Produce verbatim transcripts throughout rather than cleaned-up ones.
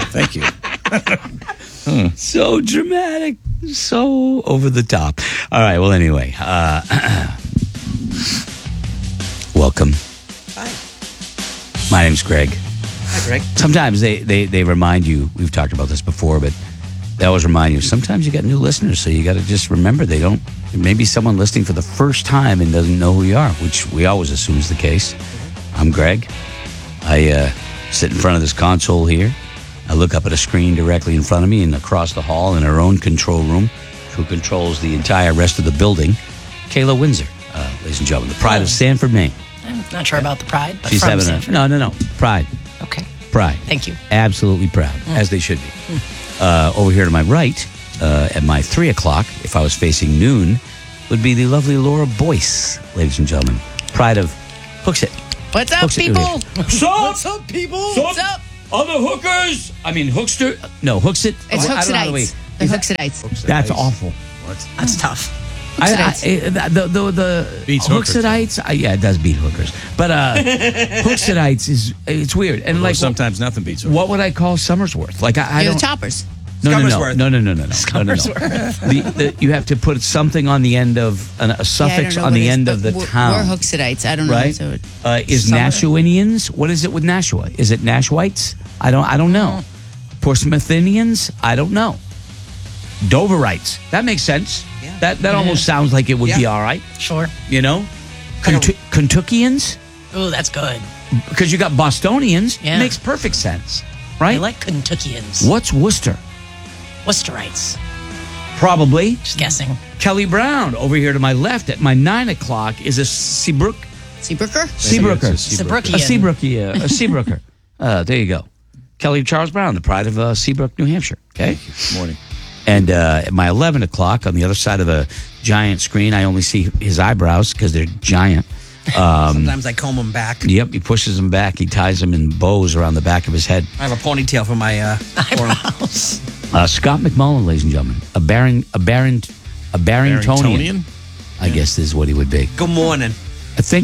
Thank you. hmm. So dramatic. So over the top. All right. Well, anyway. Uh, welcome. Hi. My name's Greg. Hi, Greg. Sometimes they, they, they remind you, we've talked about this before, but they always remind you, sometimes you got new listeners, so you got to just remember they don't, maybe someone listening for the first time and doesn't know who you are, which we always assume is the case. I'm Greg. I uh, sit in front of this console here. I look up at a screen directly in front of me and across the hall in her own control room, who controls the entire rest of the building, Kayla Windsor, uh, ladies and gentlemen, the pride oh. of Sanford, Maine. I'm not sure about the pride, but She's from having Sanford. A, no, no, no, pride. Okay. Pride. Thank you. Absolutely proud, mm. as they should be. Mm. Uh, over here to my right, uh, at my three o'clock, if I was facing noon, would be the lovely Laura Boyce, ladies and gentlemen. Pride of Hooksett. What's up, Hooksett, people? What's up? What's up, people? What's up? Other hookers. I mean, Hookster. No, Hookset. It's I don't know how to Hooksetites. wait. They're Is that- Hooksetites. That's awful. What? That's tough. I, I, Hooksetites. the the the Beats hookers. Hooksetites. Uh, yeah, it does beat hookers. But uh, Hooksetites is it's weird and Although like sometimes nothing beats hookers. what would I call Summersworth? Like I, I You're don't. the choppers. No, no, no, Scummersworth. no, no, no, no, no, no, no, no. The, the, you have to put something on the end of an, a suffix Yeah, I don't know on what the it is, end but of the we're, town. We're Hooksetites. I don't know. Right? So it- Uh, is Summer- Nashuanians? What is it with Nashua? Is it Nashwites? I don't. I don't know. Portsmouthians? I don't know. Doverites. That makes sense. Yeah. That that almost sounds like it would be Yeah. all right. Sure. You know, I don't- Kentu- Kentuckians, Ooh, that's good. because you got Bostonians. Yeah. Makes perfect sense, right? I like Kentuckians. What's Worcester? Worcesterites. Probably Just guessing. Kelly Brown over here to my left at my nine o'clock is a Seabrook Seabrooker? Seabrooker. It's a Seabrook. A Seabrookian. Seabrookie, uh, a Seabrooker. Uh, there you go. Kelly Charles Brown, the pride of uh, Seabrook, New Hampshire. Okay. Morning. And uh, at my eleven o'clock on the other side of the giant screen, I only see his eyebrows because they're giant. Um, Sometimes I comb them back. yep, he pushes them back. He ties them in bows around the back of his head. I have a ponytail for my uh, forearm. Eyebrows. Uh, Scott McMullen, ladies and gentlemen, a Baron, a Baron, a Barringtonian, Barringtonian? I guess this is what he would be. Good morning. I think.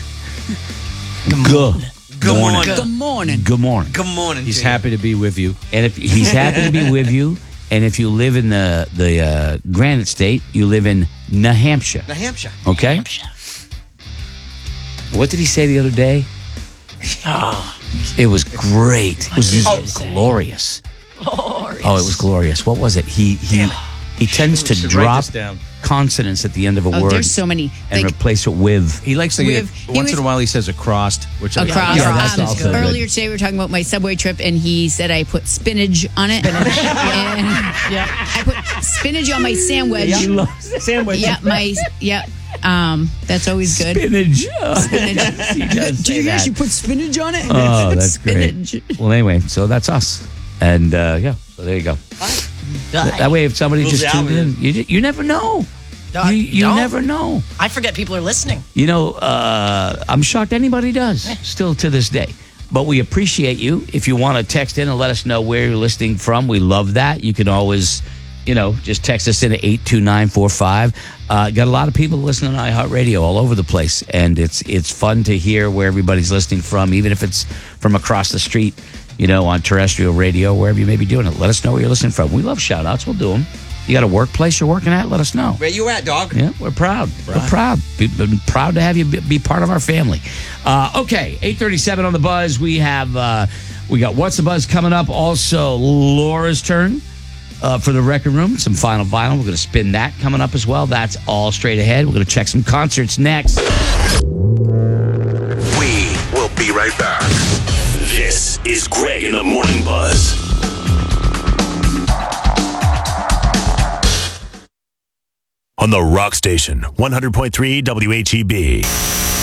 Good Good. Good morning. Good morning. Good morning. Good morning. He's to you. happy to be with you. And if he's happy to be with you, and if you live in the the uh, Granite State, you live in New Hampshire. New Hampshire. Okay. Hampshire. What did he say the other day? Oh, It was great. It was just did he say? glorious. glorious. Oh, it was glorious. What was it? He he he tends to should write drop this down. consonants at the end of a Oh, word there's so many. and Like, replace it with. He likes to get, We've- he once was- in a while he says across, which I across. Yeah, that's um, also good. earlier today, we were talking about my subway trip, and he said I put spinach on it. Spinach. And I put spinach on my sandwich. He loves Sandwich. Yeah, my yeah. Um, that's always good. spinach. Oh, Spinach. he does say that. put spinach on it? Oh, that's spinach. great. Well, anyway, so that's us, and uh, yeah, so there you go. That, that way, if somebody We'll just see tuned how it in, you ju- you never know. No, You, I you don't. never know. I forget people are listening. You know, uh, I'm shocked anybody does, still to this day. But we appreciate you. If you want to text in and let us know where you're listening from, we love that. You can always, you know, just text us in at eight two nine four five. Uh, got a lot of people listening on iHeartRadio all over the place, and it's it's fun to hear where everybody's listening from, even if it's from across the street, you know, on terrestrial radio, wherever you may be doing it. Let us know where you're listening from. We love shout-outs. We'll do them. You got a workplace you're working at? Let us know. Where you at, dog? Yeah, we're proud. We're proud. Be- be- proud to have you be, be part of our family. Uh, okay, eight thirty-seven on the buzz. We have uh, we got What's the Buzz coming up. Also, Laura's turn uh, for the record room. Some final vinyl. We're going to spin that coming up as well. That's all straight ahead. We're going to check some concerts next. We will be right back. This is Greg in the Morning Buzz. On the Rock Station, one hundred point three W H E B.